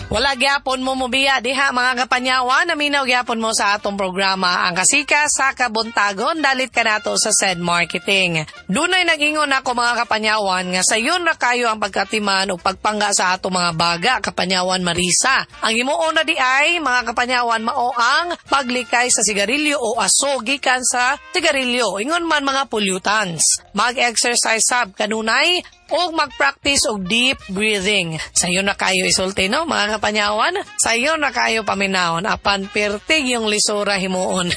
Wala gyapon mo mobiya diha mga kapanyawan, naminaw gyapon mo sa atong programa ang kasika sa kabuntagon, dalit ka nato sa said marketing. Dunay nag-ingon ako mga kapanyawan nga sayon ra kayo ang pagkatiman o pagpangga sa atong mga baga, kapanyawan Marisa. Ang himuon na di ay mga kapanyawan mao ang paglikay sa sigarilyo o aso gikan sa sigarilyo, ingon man mga pollutants. Mag-exercise sab kanunay o mag-practice og deep breathing. Sayo na kayo isulti no mga kapanyawan, sayo na kayo paminawon apan pertig yung lisura himuon.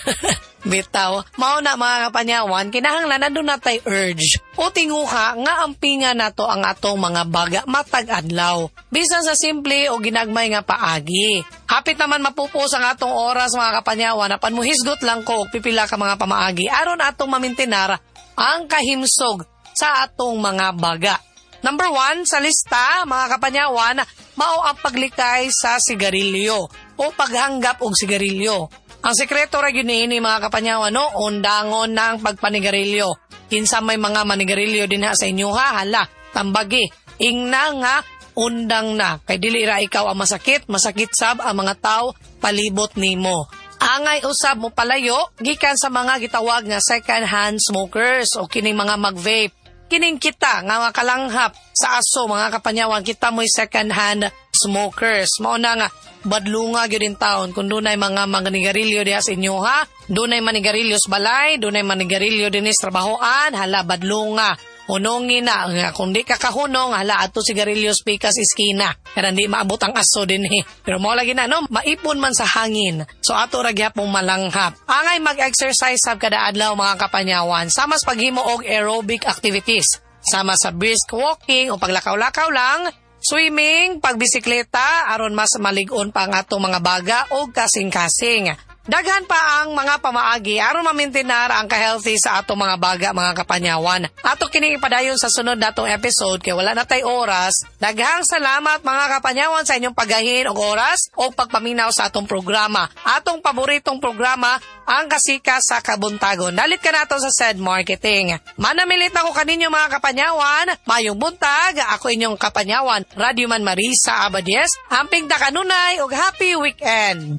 Bitaw, mao na mga kapanyawan, kinahanglan nandun na tay urge o tinguha nga ampinga nato ang atong mga baga matag adlaw. Bisan sa simple o ginagmay nga paagi. Hapit naman mapupos ang atong oras mga kapanyawan, apan muhisgot lang ko og pipila ka mga pamaagi aron atong mamintinar ang kahimsog sa atong mga baga. Number 1 sa lista, mga kapanyawan, mao ang paglikay sa sigarilyo o paghanggap og sigarilyo. Ang sekreto ra gyud niini mga kapanyawan no, undangon ng pagpanigarilyo. Kinsa may mga manigarilyo din ha sa inyo ha, hala, tambagi, ingna nga undang na. Kay dili ra ikaw ang masakit sab ang mga tao palibot nimo. Angay usab mo palayo gikan sa mga gitawag nga second hand smokers o kining mga mag-vape. Kining kita nga makalanghap sa aso mga kapanyawan, kita mo'y second hand smokers. Mao na nga badlunga gyud in taon kung dunay mga manigarilyo diha sa inyo ha. Dunay manigarilyo sa balay, dunay manigarilyo din sa trabahoan, hala badlunga. Hunongin na, kung di ka kahunong, hala ato sigarilyos pikas iskina. Kaya hindi maabot ang aso din eh. Pero mo lagi na, no? Maipon man sa hangin. So ato ragyap mong malanghap. Angay mag-exercise sab kada adlaw mga kapanyawan. Sama sa paghimo og aerobic activities. Sama sa brisk walking o paglakaw-lakaw lang, swimming, pagbisikleta, aron mas malig-on pa ang atong mga baga o kasing-kasing. Daghan pa ang mga pamaagi aron mamintinar ang ka-healthy sa atong mga baga mga kapanyawan. Ato kining ipadayon sa sunod natong episode kay wala na tay oras. Daghang salamat mga kapanyawan sa inyong paggahin og oras o pagpaminaw sa atong programa. Atong paboritong programa, ang kasika sa kabuntagon. Dalit ka nato sa said marketing. Manamilit na ko kaninyo mga kapanyawan. Mayong buntag, ako inyong kapanyawan, Radio Man Marisa Abadies. Hamping ta kanunay og happy weekend.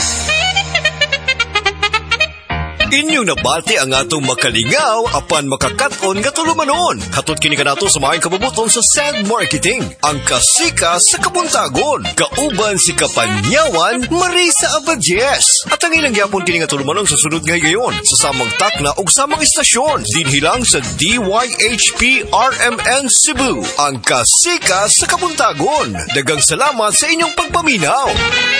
Inyong nabati ang atong makalingaw apan makakaton nga tulumanon. Hatot kini kanato sa maayong kabubuton sa Sad Marketing, ang kasika sa kabuntagon. Kauban si Kapanyawan Marisa Abadies. At ang ilang yapon kini nga tulumanon sa sunod nga gayon sa samang takna ug samang istasyon dinhilang sa DYHP RMN Cebu, ang kasika sa kabuntagon. Daghang salamat sa inyong pagpaminaw.